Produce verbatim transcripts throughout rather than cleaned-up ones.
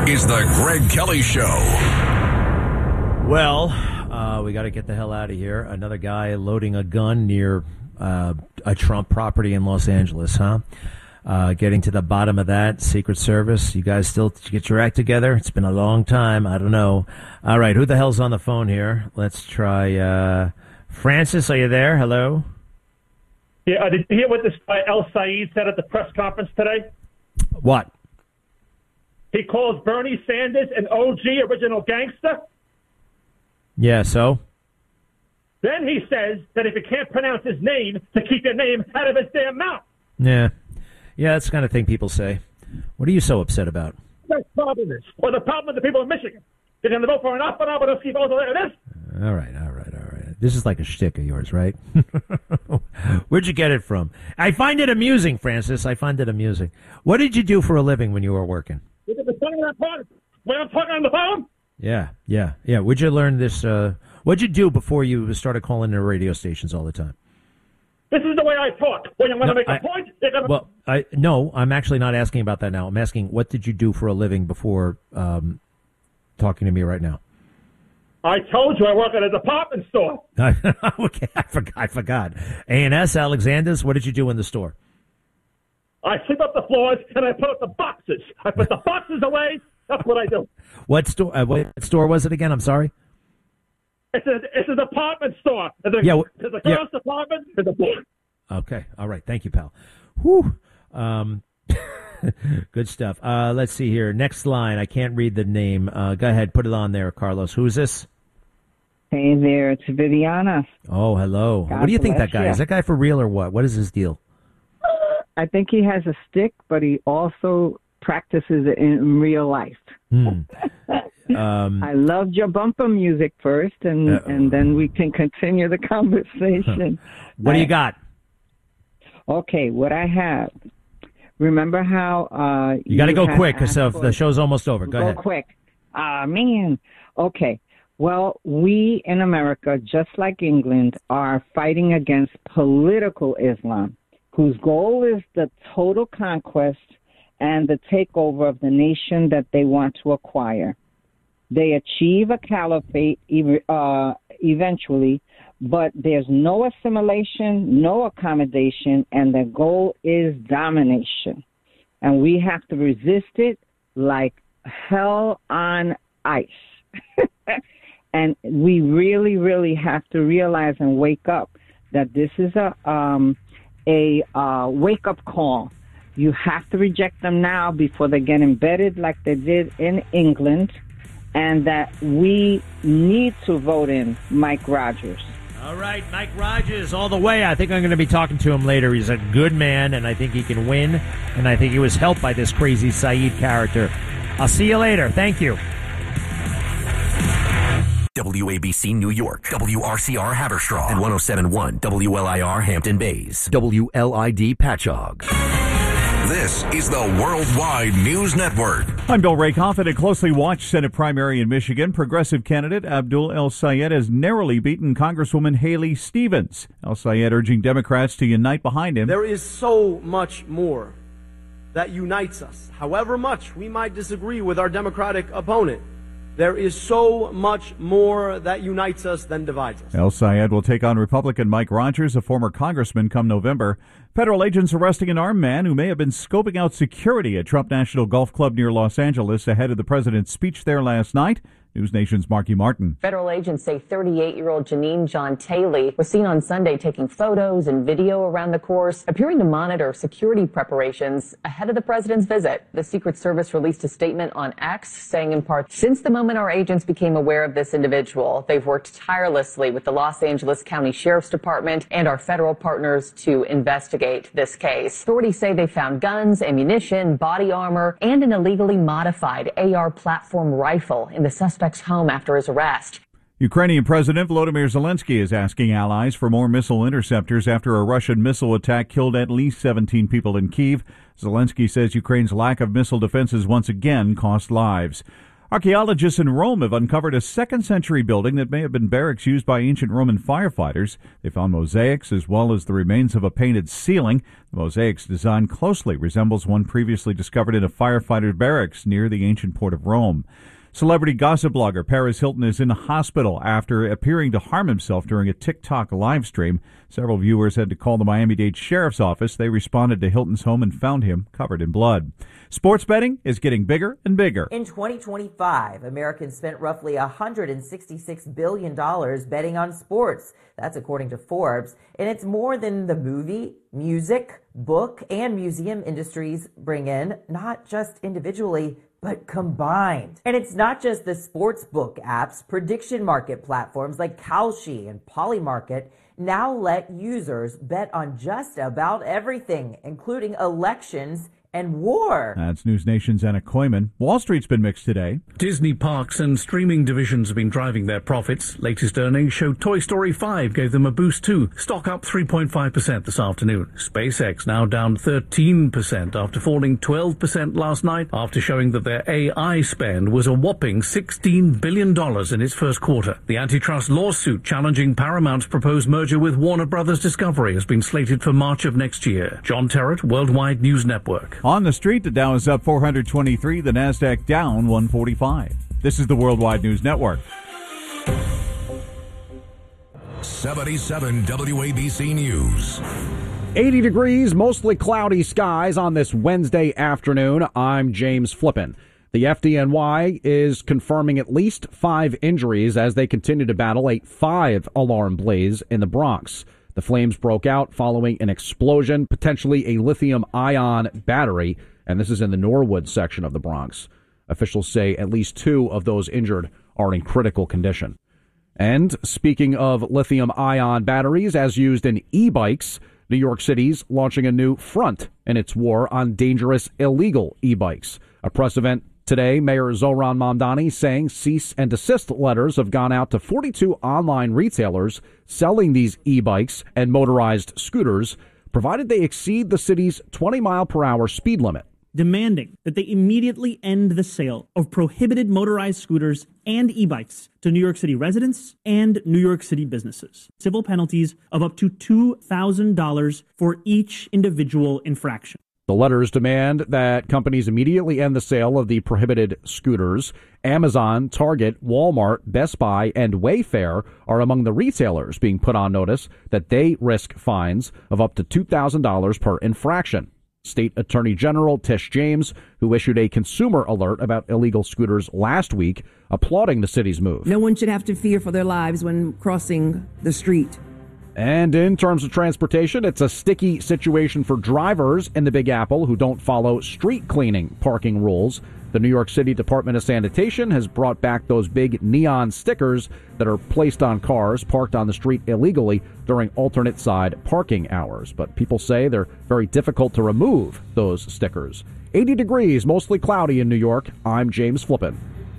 is the Greg Kelly Show. Well, uh, we got to get the hell out of here. Another guy loading a gun near uh, a Trump property in Los Angeles, huh? Uh, getting to the bottom of that. Secret Service, you guys still get your act together? It's been a long time. I don't know. All right, who the hell's on the phone here? Let's try uh, Francis. Are you there? Hello? Yeah, uh, did you hear what this guy El Said said at the press conference today? What? He calls Bernie Sanders an O G original gangster. Yeah, so? Then he says that if you can't pronounce his name, to keep your name out of his damn mouth. Yeah. Yeah, that's the kind of thing people say. What are you so upset about? The problem is, or the problem with the people of Michigan. They're going to vote for an Afanabadowski vote like this. All right, all right, all right. This is like a shtick of yours, right? Where'd you get it from? I find it amusing, Francis. I find it amusing. What did you do for a living when you were working? When I'm talking on the phone? Yeah, yeah, yeah. Where'd you learn this? Uh, what'd you do before you started calling the radio stations all the time? This is the way I talk. When you want no, to make a I, point, you're going to... Well, I, no, I'm actually not asking about that now. I'm asking, what did you do for a living before um, talking to me right now? I told you I work at a department store. Okay, I forgot. I forgot. A and S, Alexander's, what did you do in the store? I sweep up the floors and I put up the boxes. I put the boxes away. That's what I do. What store? Uh, what store was it again? I'm sorry. It's a it's a department store. There's a, yeah, w- there's a girls' yeah. department. There's a boy. Okay. All right. Thank you, pal. Whew. Um, good stuff. Uh, let's see here. Next line. I can't read the name. Uh, go ahead. Put it on there, Carlos. Who is this? Hey there. It's Viviana. Oh, hello. God what do you think that guy you. is? That guy for real or what? What is his deal? I think he has a stick, but he also practices it in real life. Hmm. Um, I loved your bumper music first, and, and then we can continue the conversation. What do you got? Okay, what I have. Remember how uh, you, you got to go quick because uh, the show's almost over. Go, go ahead. Go quick. Ah, uh, man. Okay. Well, we in America, just like England, are fighting against political Islam, whose goal is the total conquest and the takeover of the nation that they want to acquire. They achieve a caliphate uh, eventually, but there's no assimilation, no accommodation, and their goal is domination. And we have to resist it like hell on ice. And we really, really have to realize and wake up that this is a um, a uh, wake-up call. You have to reject them now before they get embedded like they did in England, and that we need to vote in Mike Rogers. All right, Mike Rogers, all the way. I think I'm going to be talking to him later. He's a good man, and I think he can win, and I think he was helped by this crazy Said character. I'll see you later. Thank you. W A B C New York, W R C R Haverstraw, and one oh seven point one W L I R Hampton Bays, W L I D Patchogue. This is the Worldwide News Network. I'm Bill Rakoff. In a closely watched Senate primary in Michigan, progressive candidate Abdul El Sayed has narrowly beaten Congresswoman Haley Stevens. El Sayed urging Democrats to unite behind him. There is so much more that unites us. However much we might disagree with our Democratic opponent, there is so much more that unites us than divides us. El Sayed will take on Republican Mike Rogers, a former congressman, come November. Federal agents arresting an armed man who may have been scoping out security at Trump National Golf Club near Los Angeles ahead of the president's speech there last night. News Nation's Marky Martin. Federal agents say thirty-eight-year-old Janine John Taylor was seen on Sunday taking photos and video around the course, appearing to monitor security preparations ahead of the president's visit. The Secret Service released a statement on X saying in part, since the moment our agents became aware of this individual, they've worked tirelessly with the Los Angeles County Sheriff's Department and our federal partners to investigate this case. Authorities say they found guns, ammunition, body armor, and an illegally modified A R platform rifle in the suspect's home after his arrest. Ukrainian President Volodymyr Zelensky is asking allies for more missile interceptors after a Russian missile attack killed at least seventeen people in Kyiv. Zelensky says Ukraine's lack of missile defenses once again cost lives. Archaeologists in Rome have uncovered a second century building that may have been barracks used by ancient Roman firefighters. They found mosaics as well as the remains of a painted ceiling. The mosaic's design closely resembles one previously discovered in a firefighter barracks near the ancient port of Rome. Celebrity gossip blogger Paris Hilton is in a hospital after appearing to harm himself during a TikTok live stream. Several viewers had to call the Miami-Dade Sheriff's Office. They responded to Hilton's home and found him covered in blood. Sports betting is getting bigger and bigger. In twenty twenty-five, Americans spent roughly one hundred sixty-six billion dollars betting on sports. That's according to Forbes. And it's more than the movie, music, book, and museum industries bring in, not just individually, but combined. And it's not just the sports book apps. Prediction market platforms like Kalshi and Polymarket now let users bet on just about everything, including elections and war. That's News Nation's Anna Koyman. Wall Street's been mixed today. Disney parks and streaming divisions have been driving their profits. Latest earnings show Toy Story five gave them a boost too. Stock up three point five percent this afternoon. SpaceX now down thirteen percent after falling twelve percent last night after showing that their A I spend was a whopping sixteen billion dollars in its first quarter. The antitrust lawsuit challenging Paramount's proposed merger with Warner Brothers Discovery has been slated for March of next year. John Terrett, Worldwide News Network. On the street, the Dow is up four hundred twenty-three, the NASDAQ down one forty-five. This is the Worldwide News Network. seventy-seven W A B C News. eighty degrees, mostly cloudy skies on this Wednesday afternoon. I'm James Flippin. The F D N Y is confirming at least five injuries as they continue to battle a five-alarm blaze in the Bronx. The flames broke out following an explosion, potentially a lithium-ion battery, and this is in the Norwood section of the Bronx. Officials say at least two of those injured are in critical condition. And speaking of lithium-ion batteries as used in e-bikes, New York City's launching a new front in its war on dangerous illegal e-bikes. A press event today, Mayor Zohran Mamdani saying cease and desist letters have gone out to forty-two online retailers selling these e-bikes and motorized scooters, provided they exceed the city's twenty mile per hour speed limit. Demanding that they immediately end the sale of prohibited motorized scooters and e-bikes to New York City residents and New York City businesses. Civil penalties of up to two thousand dollars for each individual infraction. The letters demand that companies immediately end the sale of the prohibited scooters. Amazon, Target, Walmart, Best Buy, and Wayfair are among the retailers being put on notice that they risk fines of up to two thousand dollars per infraction. State Attorney General Tish James, who issued a consumer alert about illegal scooters last week, applauding the city's move. No one should have to fear for their lives when crossing the street. And in terms of transportation, it's a sticky situation for drivers in the Big Apple who don't follow street cleaning parking rules. The New York City Department of Sanitation has brought back those big neon stickers that are placed on cars parked on the street illegally during alternate side parking hours. But people say they're very difficult to remove those stickers. eighty degrees, mostly cloudy in New York. I'm James Flippin.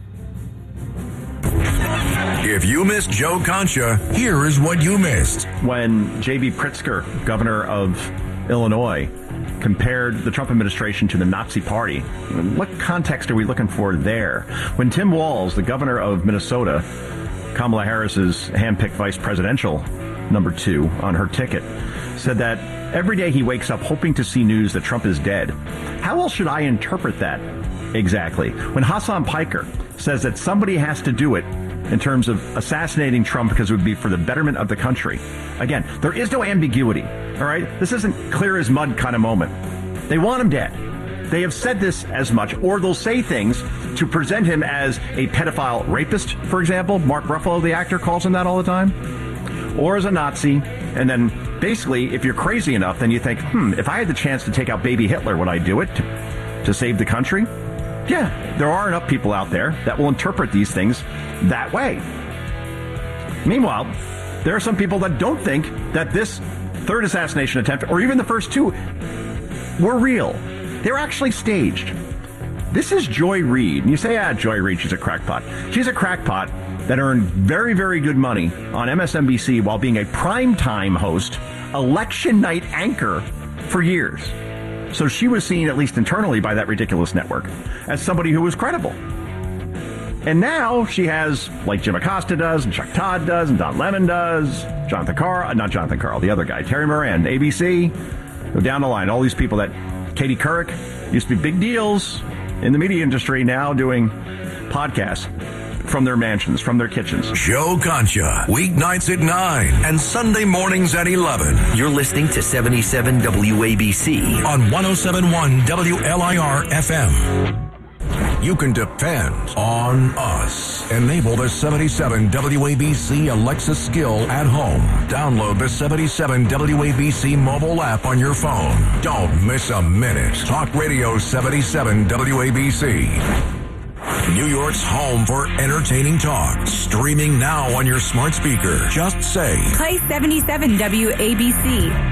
If you missed Joe Concha, here is what you missed. When J B Pritzker, governor of Illinois, compared the Trump administration to the Nazi Party, what context are we looking for there? When Tim Walz, the governor of Minnesota, Kamala Harris's handpicked vice presidential number two on her ticket, said that every day he wakes up hoping to see news that Trump is dead. How else should I interpret that exactly? When Hassan Piker says that somebody has to do it in terms of assassinating Trump because it would be for the betterment of the country. Again, there is no ambiguity, all right? This isn't clear as mud kind of moment. They want him dead. They have said this as much, or they'll say things to present him as a pedophile rapist, for example. Mark Ruffalo, the actor, calls him that all the time. Or as a Nazi. And then basically, if you're crazy enough, then you think, hmm, if I had the chance to take out baby Hitler, would I do it to, to save the country? Yeah, there are enough people out there that will interpret these things that way. Meanwhile, there are some people that don't think that this third assassination attempt, or even the first two, were real. They're actually staged. This is Joy Reid. And you say, ah, Joy Reid, she's a crackpot. She's a crackpot that earned very, very good money on M S N B C while being a primetime host, election night anchor for years. So she was seen, at least internally, by that ridiculous network as somebody who was credible. And now she has, like Jim Acosta does, and Chuck Todd does, and Don Lemon does, Jonathan Carl, not Jonathan Carl, the other guy, Terry Moran, A B C, go down the line, all these people that, Katie Couric, used to be big deals in the media industry, now doing podcasts from their mansions, from their kitchens. Joe Concha, weeknights at nine and Sunday mornings at eleven. You're listening to seventy-seven W A B C on one oh seven point one W L I R F M. You can depend on us. Enable the seventy-seven W A B C Alexa skill at home. Download the seventy-seven W A B C mobile app on your phone. Don't miss a minute. Talk Radio seventy-seven W A B C. New York's home for entertaining talk. Streaming now on your smart speaker. Just say, play seventy-seven W A B C.